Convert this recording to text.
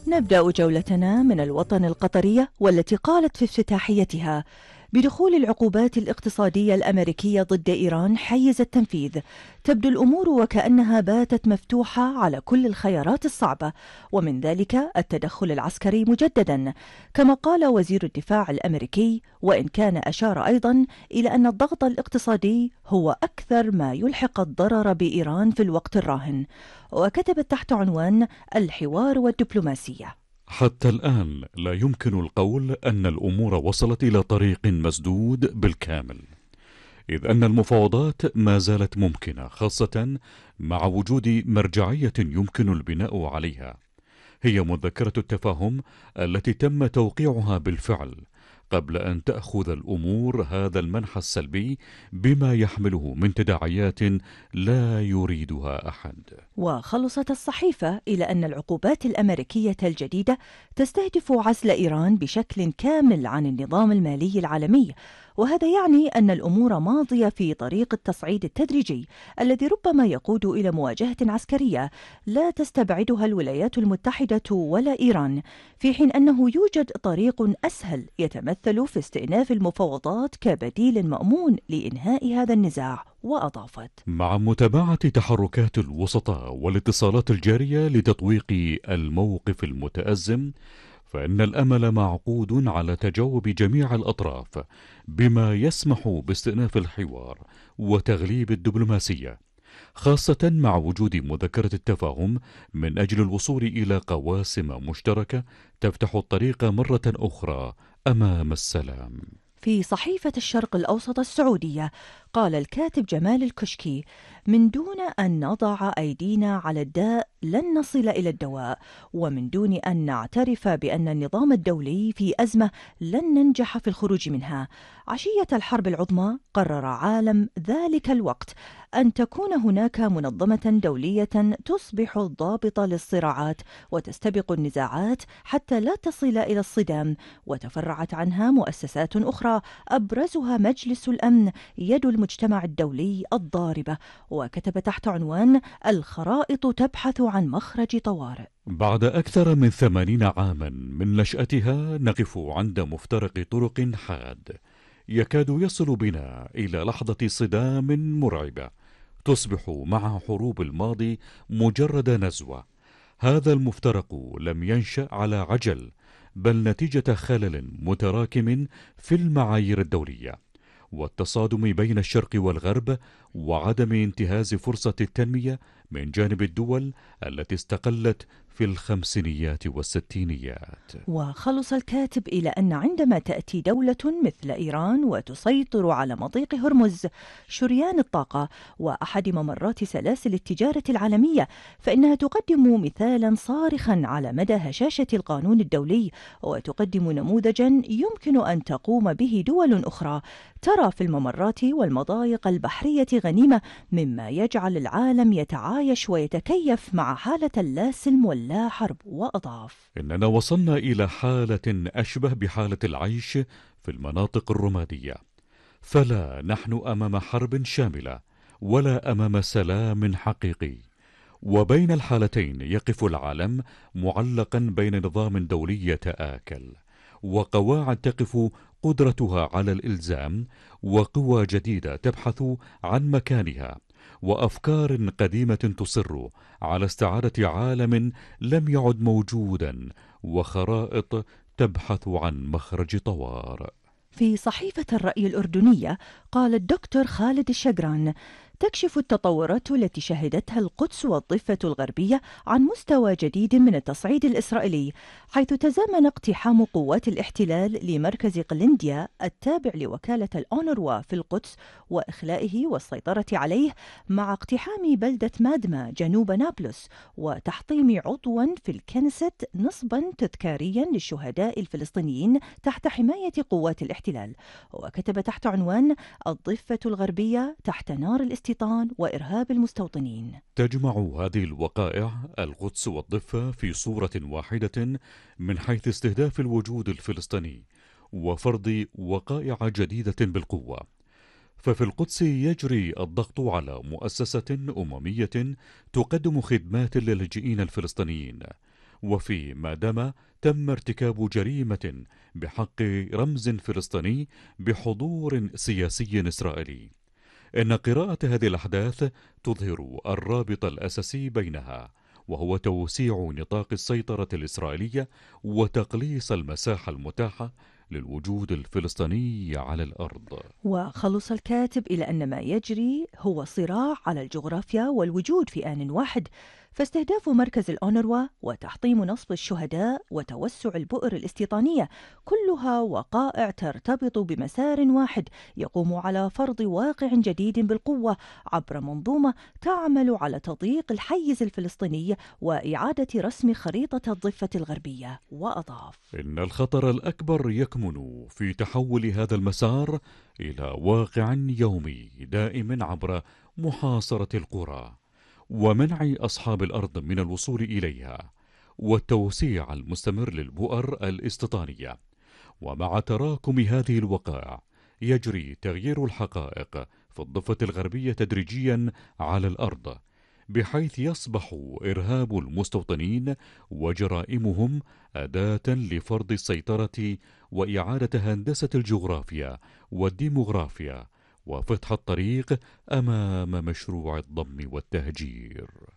نبدأ جولتنا من الوطن القطري، والتي قالت في افتتاحيتها: بدخول العقوبات الاقتصادية الأمريكية ضد إيران حيز التنفيذ، تبدو الأمور وكأنها باتت مفتوحة على كل الخيارات الصعبة، ومن ذلك التدخل العسكري مجددا، كما قال وزير الدفاع الأمريكي، وإن كان أشار أيضا إلى أن الضغط الاقتصادي هو أكثر ما يلحق الضرر بإيران في الوقت الراهن. وكتبت تحت عنوان: الحوار والدبلوماسية. حتى الآن لا يمكن القول أن الأمور وصلت إلى طريق مسدود بالكامل، إذ أن المفاوضات ما زالت ممكنة، خاصة مع وجود مرجعية يمكن البناء عليها، هي مذكرة التفاهم التي تم توقيعها بالفعل قبل أن تأخذ الأمور هذا المنحى السلبي بما يحمله من تداعيات لا يريدها أحد. وخلصت الصحيفة إلى أن العقوبات الأمريكية الجديدة تستهدف عزل إيران بشكل كامل عن النظام المالي العالمي، وهذا يعني أن الأمور ماضية في طريق التصعيد التدريجي الذي ربما يقود إلى مواجهة عسكرية لا تستبعدها الولايات المتحدة ولا إيران، في حين أنه يوجد طريق أسهل يتمثل في استئناف المفاوضات كبديل مأمون لإنهاء هذا النزاع. وأضافت: مع متابعة تحركات الوسطاء والاتصالات الجارية لتطويق الموقف المتأزم، فإن الأمل معقود على تجاوب جميع الأطراف بما يسمح باستئناف الحوار وتغليب الدبلوماسية، خاصة مع وجود مذكرة التفاهم من أجل الوصول إلى قواسم مشتركة تفتح الطريق مرة أخرى أمام السلام. في صحيفة الشرق الأوسط السعودية قال الكاتب جمال الكشكي: من دون أن نضع أيدينا على الداء لن نصل إلى الدواء، ومن دون أن نعترف بأن النظام الدولي في أزمة لن ننجح في الخروج منها. عشية الحرب العظمى قرر عالم ذلك الوقت أن تكون هناك منظمة دولية تصبح الضابط للصراعات وتستبق النزاعات حتى لا تصل إلى الصدام، وتفرعت عنها مؤسسات أخرى أبرزها مجلس الأمن، يد المجتمع الدولي الضاربة. وكتب تحت عنوان: الخرائط تبحث عن مخرج طوارئ. بعد أكثر من 80 عاما من نشأتها نقف عند مفترق طرق حاد يكاد يصل بنا إلى لحظة صدام مرعبة تصبح مع حروب الماضي مجرد نزوة. هذا المفترق لم ينشأ على عجل، بل نتيجة خلل متراكم في المعايير الدولية والتصادم بين الشرق والغرب، وعدم انتهاز فرصة التنمية من جانب الدول التي استقلت في الخمسينيات والستينيات. وخلص الكاتب إلى أن عندما تأتي دولة مثل إيران وتسيطر على مضيق هرمز، شريان الطاقة وأحد ممرات سلاسل التجارة العالمية، فإنها تقدم مثالا صارخا على مدى هشاشة القانون الدولي، وتقدم نموذجا يمكن أن تقوم به دول أخرى ترى في الممرات والمضايق البحرية غنيمة، مما يجعل العالم يتعايش ويتكيف مع حالة اللا سلم واللا حرب. وأضاف: إننا وصلنا إلى حالة أشبه بحالة العيش في المناطق الرمادية، فلا نحن أمام حرب شاملة ولا أمام سلام حقيقي، وبين الحالتين يقف العالم معلقا بين نظام دولي يتآكل وقواعد تقف قدرتها على الإلزام، وقوى جديدة تبحث عن مكانها، وأفكار قديمة تصر على استعادة عالم لم يعد موجودا، وخرائط تبحث عن مخرج طوارئ. في صحيفة الرأي الأردنية قال الدكتور خالد الشقران: تكشف التطورات التي شهدتها القدس والضفة الغربية عن مستوى جديد من التصعيد الإسرائيلي، حيث تزامن اقتحام قوات الاحتلال لمركز قلنديا التابع لوكالة الأونروا في القدس وإخلائه والسيطرة عليه، مع اقتحام بلدة مادما جنوب نابلس وتحطيم عضوا في الكنيست نصبا تذكاريا للشهداء الفلسطينيين تحت حماية قوات الاحتلال. وكتب تحت عنوان: الضفة الغربية تحت نار الاستيطان وإرهاب المستوطنين. تجمع هذه الوقائع القدس والضفة في صورة واحدة من حيث استهداف الوجود الفلسطيني وفرض وقائع جديدة بالقوة. ففي القدس يجري الضغط على مؤسسة أممية تقدم خدمات للاجئين الفلسطينيين، وفيما دام تم ارتكاب جريمة بحق رمز فلسطيني بحضور سياسي إسرائيلي. إن قراءة هذه الأحداث تظهر الرابط الأساسي بينها، وهو توسيع نطاق السيطرة الإسرائيلية وتقليص المساحة المتاحة للوجود الفلسطيني على الأرض. وخلص الكاتب إلى أن ما يجري هو صراع على الجغرافيا والوجود في آن واحد، فاستهداف مركز الأونروا وتحطيم نصب الشهداء وتوسع البؤر الاستيطانية كلها وقائع ترتبط بمسار واحد يقوم على فرض واقع جديد بالقوة عبر منظومة تعمل على تضييق الحيز الفلسطيني وإعادة رسم خريطة الضفة الغربية. وأضاف: إن الخطر الأكبر يكمن في تحول هذا المسار إلى واقع يومي دائم عبر محاصرة القرى ومنع أصحاب الأرض من الوصول إليها، والتوسيع المستمر للبؤر الاستيطانية. ومع تراكم هذه الوقائع يجري تغيير الحقائق في الضفة الغربية تدريجيا على الأرض، بحيث يصبح إرهاب المستوطنين وجرائمهم أداة لفرض السيطرة وإعادة هندسة الجغرافيا والديموغرافيا، وفتح الطريق أمام مشروع الضم والتهجير.